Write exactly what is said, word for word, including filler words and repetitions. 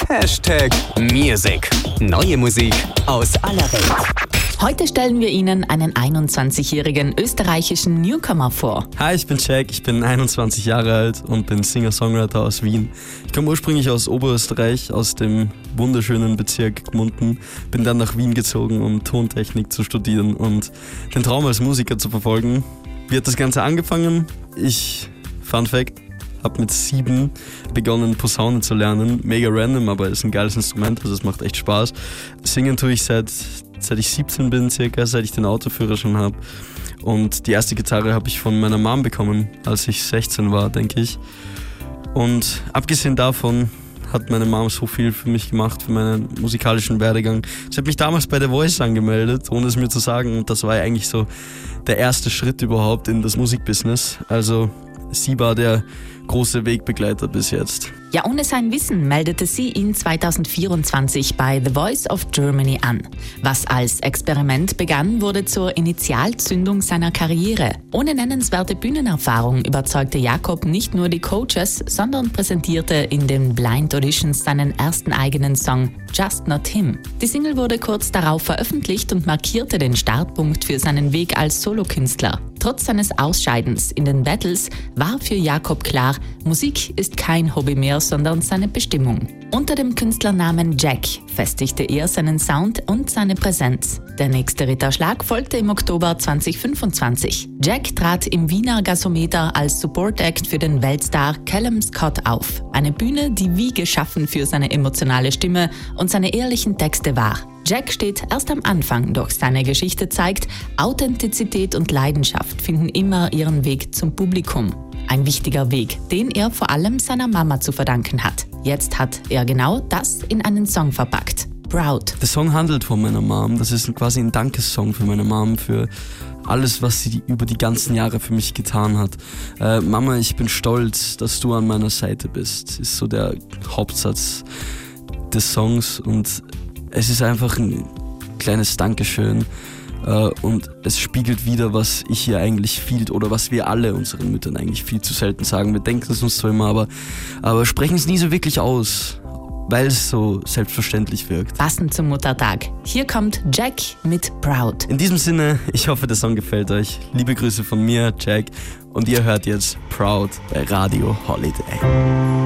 Hashtag Music. Neue Musik aus aller Welt. Heute stellen wir Ihnen einen einundzwanzigjährigen österreichischen Newcomer vor. Hi, ich bin Jack, ich bin einundzwanzig Jahre alt und bin Singer-Songwriter aus Wien. Ich komme ursprünglich aus Oberösterreich, aus dem wunderschönen Bezirk Gmunden. Bin dann nach Wien gezogen, um Tontechnik zu studieren und den Traum als Musiker zu verfolgen. Wie hat das Ganze angefangen? Ich, Fun Fact, habe mit sieben begonnen, Posaune zu lernen. Mega random, aber ist ein geiles Instrument, also es macht echt Spaß. Singen tue ich seit, seit ich siebzehn bin circa, seit ich den Autoführer schon habe. Und die erste Gitarre habe ich von meiner Mom bekommen, als ich sechzehn war, denke ich. Und abgesehen davon hat meine Mom so viel für mich gemacht, für meinen musikalischen Werdegang. Sie hat mich damals bei The Voice angemeldet, ohne es mir zu sagen. Und das war ja eigentlich so der erste Schritt überhaupt in das Musikbusiness. Also sie war der große Wegbegleiter bis jetzt. Ja, ohne sein Wissen meldete sie ihn zweitausendvierundzwanzig bei The Voice of Germany an. Was als Experiment begann, wurde zur Initialzündung seiner Karriere. Ohne nennenswerte Bühnenerfahrung überzeugte Jakob nicht nur die Coaches, sondern präsentierte in den Blind Auditions seinen ersten eigenen Song Just Not Him. Die Single wurde kurz darauf veröffentlicht und markierte den Startpunkt für seinen Weg als Solokünstler. Trotz seines Ausscheidens in den Battles war für Jakob klar, Musik ist kein Hobby mehr, sondern seine Bestimmung. Unter dem Künstlernamen Jack festigte er seinen Sound und seine Präsenz. Der nächste Ritterschlag folgte im Oktober zweitausendfünfundzwanzig. Jack trat im Wiener Gasometer als Support-Act für den Weltstar Callum Scott auf. Eine Bühne, die wie geschaffen für seine emotionale Stimme und seine ehrlichen Texte war. Jack steht erst am Anfang, doch seine Geschichte zeigt, Authentizität und Leidenschaft finden immer ihren Weg zum Publikum. Ein wichtiger Weg, den er vor allem seiner Mama zu verdanken hat. Jetzt hat er genau das in einen Song verpackt. Proud. Der Song handelt von meiner Mom. Das ist quasi ein Dankessong für meine Mom, für alles, was sie über die ganzen Jahre für mich getan hat. Äh, Mama, ich bin stolz, dass du an meiner Seite bist, ist so der Hauptsatz des Songs und es ist einfach ein kleines Dankeschön äh, und es spiegelt wider, was ich hier eigentlich viel oder was wir alle unseren Müttern eigentlich viel zu selten sagen. Wir denken es uns zwar immer, aber, aber sprechen es nie so wirklich aus, weil es so selbstverständlich wirkt. Passend zum Muttertag. Hier kommt Jack mit Proud. In diesem Sinne, ich hoffe, der Song gefällt euch. Liebe Grüße von mir, Jack, und ihr hört jetzt Proud bei Radio Holiday.